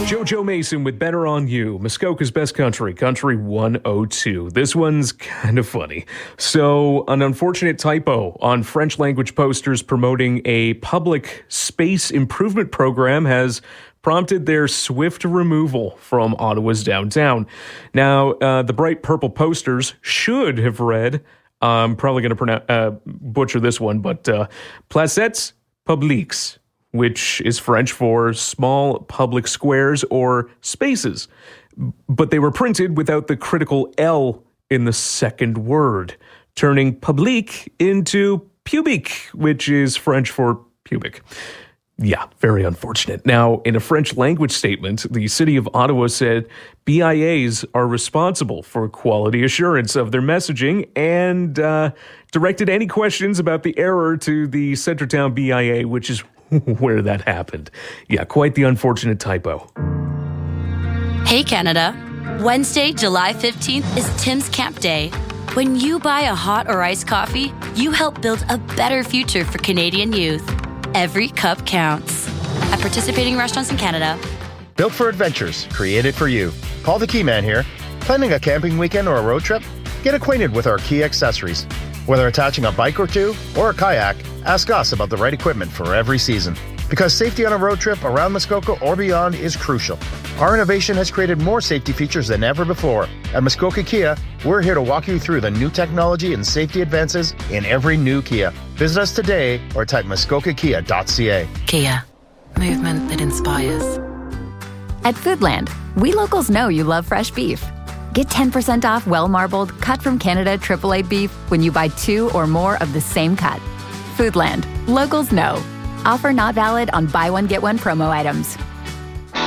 JoJo Mason with Better on You, Muskoka's Best Country, Country 102. This one's kind of funny. So, an unfortunate typo on French language posters promoting a public space improvement program has prompted their swift removal from Ottawa's downtown. Now, the bright purple posters should have read, I'm probably going to butcher this one, but Placettes Publiques, which is French for small public squares or spaces. But they were printed without the critical L in the second word, turning public into pubic, which is French for pubic. Yeah, very unfortunate. Now, in a French language statement, the city of Ottawa said BIAs are responsible for quality assurance of their messaging and directed any questions about the error to the Centretown BIA, which is where that happened. Yeah, quite the unfortunate typo. Hey Canada, Wednesday, July 15th is Tim's Camp Day. When you buy a hot or iced coffee, you help build a better future for Canadian youth. Every cup counts. At participating restaurants in Canada. Built for adventures, created for you. Paul the Key Man here. Planning a camping weekend or a road trip? Get acquainted with our key accessories. Whether attaching a bike or two or a kayak, ask us about the right equipment for every season. Because safety on a road trip around Muskoka or beyond is crucial. Our innovation has created more safety features than ever before. At Muskoka Kia, we're here to walk you through the new technology and safety advances in every new Kia. Visit us today or type muskokakia.ca. Kia, movement that inspires. At Foodland, we locals know you love fresh beef. Get 10% off well-marbled, cut from Canada AAA beef when you buy 2 or more of the same cut. Foodland, locals know. Offer not valid on buy one, get one promo items.